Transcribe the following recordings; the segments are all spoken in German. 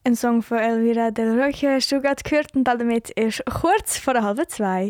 Ein Song von Elvira Del Rocchio hast du gerade gehört und damit ist kurz vor 1:30.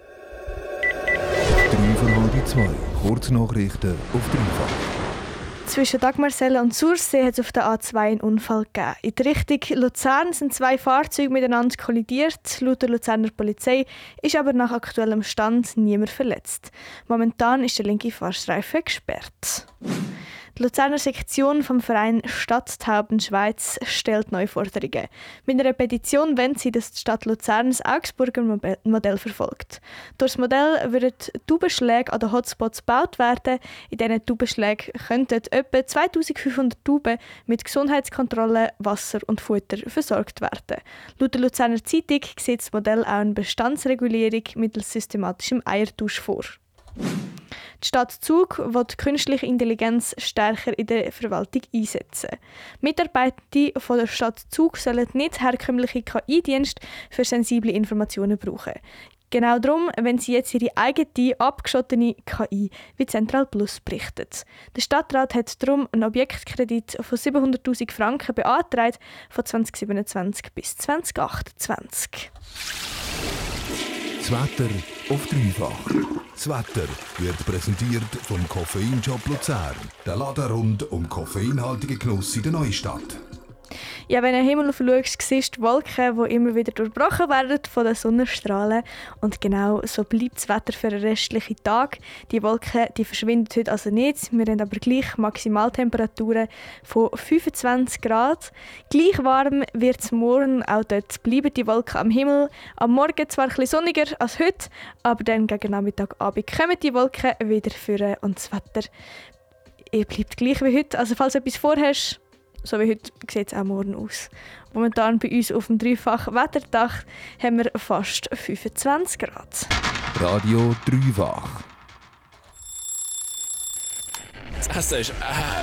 3:30, Kurznachrichten auf Dreifach. Zwischen Dagmarselle und Sursee hat es auf der A2 einen Unfall gegeben. In der Richtung Luzern sind zwei Fahrzeuge miteinander kollidiert. Laut der Luzerner Polizei ist aber nach aktuellem Stand niemand verletzt. Momentan ist der linke Fahrstreifen gesperrt. Die Luzerner Sektion vom Verein Stadttauben Schweiz stellt neue Forderungen. Mit einer Petition wollen sie, dass die Stadt Luzern das Augsburger Modell verfolgt. Durch das Modell würden Taubenschläge an den Hotspots gebaut werden. In diesen Taubenschlägen könnten etwa 2500 Tauben mit Gesundheitskontrolle, Wasser und Futter versorgt werden. Laut der Luzerner Zeitung sieht das Modell auch eine Bestandsregulierung mittels systematischem Eiertausch vor. Die Stadt Zug will die künstliche Intelligenz stärker in der Verwaltung einsetzen. Mitarbeitende von der Stadt Zug sollen nicht herkömmliche KI-Dienste für sensible Informationen brauchen. Genau darum, wenn sie jetzt ihre eigene, abgeschottene KI wie Central Plus berichtet. Der Stadtrat hat darum einen Objektkredit von 700'000 Franken beantragt, von 2027 bis 2028. Das Wetter auf Dreifach. Das Wetter wird präsentiert vom Koffeinshop Luzern. Der Laden rund um koffeinhaltige Genuss in der Neustadt. Ja, wenn du den Himmel schaust, siehst du Wolken, die immer wieder durchbrochen werden von den Sonnenstrahlen. Und genau so bleibt das Wetter für den restlichen Tag. Die Wolken die verschwinden heute also nicht. Wir haben aber gleich Maximaltemperaturen von 25 Grad. Gleich warm wird es morgen. Auch dort bleiben die Wolken am Himmel. Am Morgen zwar ein bisschen sonniger als heute, aber dann gegen Nachmittag, Abend kommen die Wolken wieder führen und das Wetter bleibt gleich wie heute. Also falls du etwas vorhast, so wie heute sieht es auch morgen aus. Momentan bei uns auf dem dreifachen Wetterdach haben wir fast 25 Grad. Radio Dreifach. Das ist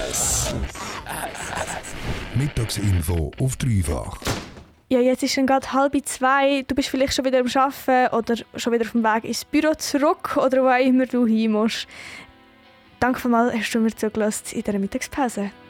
Mittagsinfo auf Dreifach. Ja, jetzt ist es gerade 1:30. Du bist vielleicht schon wieder am Arbeiten oder schon wieder auf dem Weg ins Büro zurück oder wo auch immer du hin musst. Danke vielmals, hast du mir zugelassen in dieser Mittagspause.